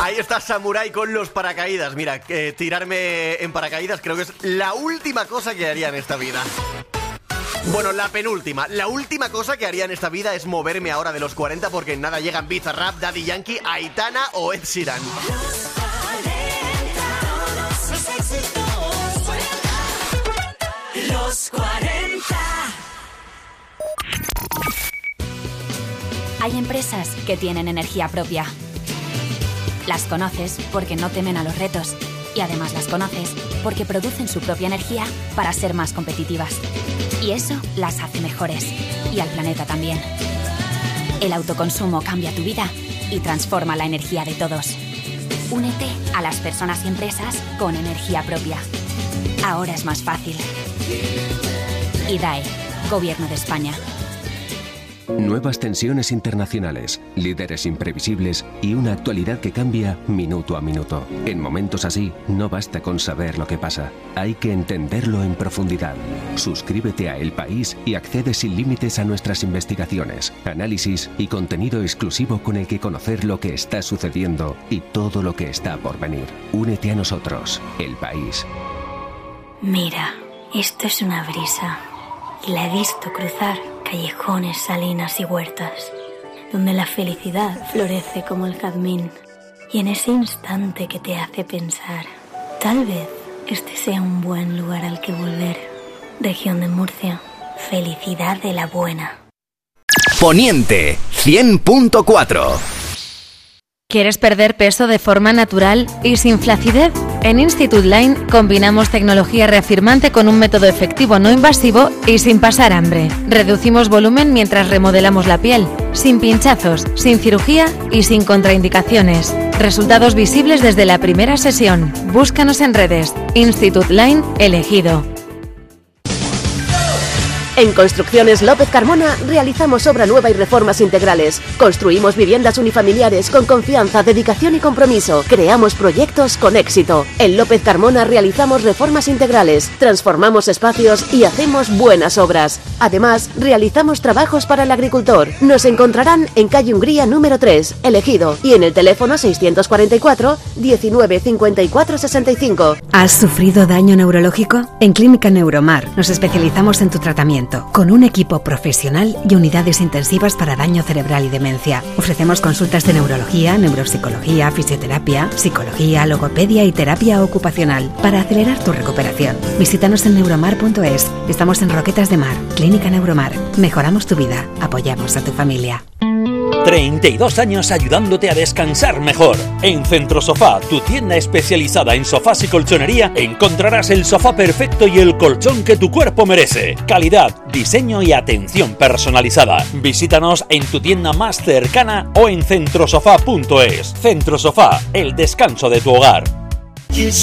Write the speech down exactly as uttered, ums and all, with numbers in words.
Ahí está Samurai con los paracaídas. Mira, eh, tirarme en paracaídas creo que es la última cosa que haría en esta vida. Bueno, la penúltima. La última cosa que haría en esta vida es moverme ahora de los cuarenta, porque en nada llegan Bizarrap, Daddy Yankee, Aitana o Ed Sheeran. Los cuarenta. Hay empresas que tienen energía propia. Las conoces porque no temen a los retos y además las conoces porque producen su propia energía para ser más competitivas. Y eso las hace mejores y al planeta también. El autoconsumo cambia tu vida y transforma la energía de todos. Únete a las personas y empresas con energía propia. Ahora es más fácil. I D A E, Gobierno de España. Nuevas tensiones internacionales, líderes imprevisibles y una actualidad que cambia minuto a minuto. En momentos así, no basta con saber lo que pasa, hay que entenderlo en profundidad. Suscríbete a El País y accede sin límites a nuestras investigaciones, análisis y contenido exclusivo con el que conocer lo que está sucediendo y todo lo que está por venir. Únete a nosotros, El País. Mira, esto es una brisa y la he visto cruzar callejones, salinas y huertas, donde la felicidad florece como el jazmín. Y en ese instante que te hace pensar, tal vez este sea un buen lugar al que volver. Región de Murcia, felicidad de la buena. Poniente cien punto cuatro. ¿Quieres perder peso de forma natural y sin flacidez? En Institute Line combinamos tecnología reafirmante con un método efectivo no invasivo y sin pasar hambre. Reducimos volumen mientras remodelamos la piel, sin pinchazos, sin cirugía y sin contraindicaciones. Resultados visibles desde la primera sesión. Búscanos en redes. Institute Line elegido. En Construcciones López Carmona realizamos obra nueva y reformas integrales. Construimos viviendas unifamiliares con confianza, dedicación y compromiso. Creamos proyectos con éxito. En López Carmona realizamos reformas integrales, transformamos espacios y hacemos buenas obras. Además, realizamos trabajos para el agricultor. Nos encontrarán en calle Hungría número tres, elegido, y en el teléfono seiscientos cuarenta y cuatro, diecinueve, cincuenta y cuatro, sesenta y cinco. ¿Has sufrido daño neurológico? En Clínica Neuromar nos especializamos en tu tratamiento, con un equipo profesional y unidades intensivas para daño cerebral y demencia. Ofrecemos consultas de neurología, neuropsicología, fisioterapia, psicología, logopedia y terapia ocupacional para acelerar tu recuperación. Visítanos en neuromar punto es. Estamos en Roquetas de Mar. Clínica Neuromar. Mejoramos tu vida. Apoyamos a tu familia. treinta y dos años ayudándote a descansar mejor. En Centrosofá, tu tienda especializada en sofás y colchonería, encontrarás el sofá perfecto y el colchón que tu cuerpo merece. Calidad, diseño y atención personalizada. Visítanos en tu tienda más cercana o en centrosofá punto es. Centrosofá, el descanso de tu hogar.